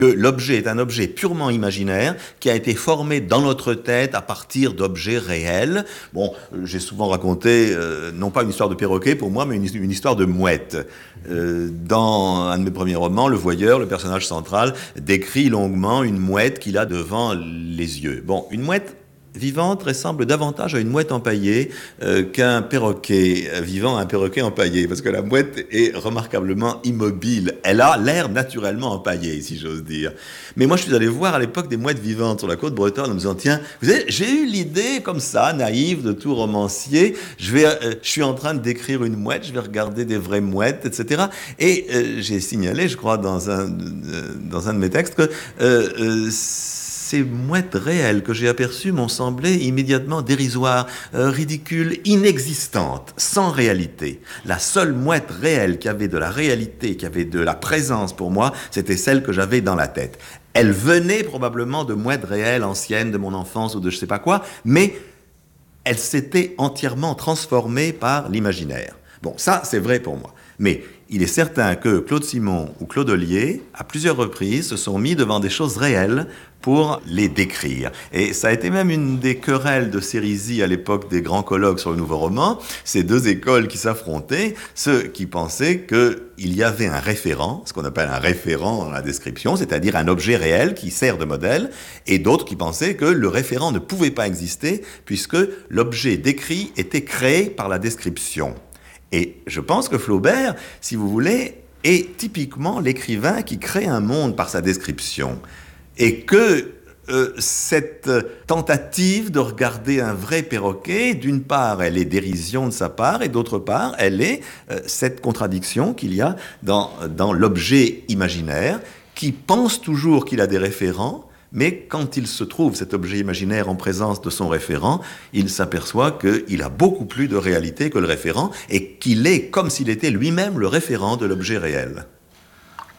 que l'objet est un objet purement imaginaire qui a été formé dans notre tête à partir d'objets réels. Bon, j'ai souvent raconté, non pas une histoire de perroquet pour moi, mais une histoire de mouette. Dans un de mes premiers romans, Le Voyeur, le personnage central, décrit longuement une mouette qu'il a devant les yeux. Bon, une mouette vivante ressemble davantage à une mouette empaillée qu'un perroquet vivant à un perroquet empaillé, parce que la mouette est remarquablement immobile. Elle a l'air naturellement empaillée, si j'ose dire. Mais moi, je suis allé voir à l'époque des mouettes vivantes sur la côte bretonne en me disant, tiens, vous savez, j'ai eu l'idée comme ça, naïve, de tout romancier, je suis en train de décrire une mouette, je vais regarder des vraies mouettes, etc. Et j'ai signalé, je crois, dans un de mes textes, que ces mouettes réelles que j'ai aperçues m'ont semblé immédiatement dérisoires, ridicules, inexistantes, sans réalité. La seule mouette réelle qui avait de la réalité, qui avait de la présence pour moi, c'était celle que j'avais dans la tête. Elle venait probablement de mouettes réelles, anciennes, de mon enfance ou de je sais pas quoi, mais elle s'était entièrement transformée par l'imaginaire. Bon, ça, c'est vrai pour moi. Mais il est certain que Claude Simon ou Claude Ollier, à plusieurs reprises, se sont mis devant des choses réelles pour les décrire. Et ça a été même une des querelles de Sérisy à l'époque des grands colloques sur le nouveau roman, ces deux écoles qui s'affrontaient, ceux qui pensaient qu'il y avait un référent, ce qu'on appelle un référent dans la description, c'est-à-dire un objet réel qui sert de modèle, et d'autres qui pensaient que le référent ne pouvait pas exister puisque l'objet décrit était créé par la description. Et je pense que Flaubert, si vous voulez, est typiquement l'écrivain qui crée un monde par sa description. Et que cette tentative de regarder un vrai perroquet, d'une part, elle est dérision de sa part, et d'autre part, elle est cette contradiction qu'il y a dans l'objet imaginaire, qui pense toujours qu'il a des référents, mais quand il se trouve, cet objet imaginaire, en présence de son référent, il s'aperçoit qu'il a beaucoup plus de réalité que le référent et qu'il est comme s'il était lui-même le référent de l'objet réel.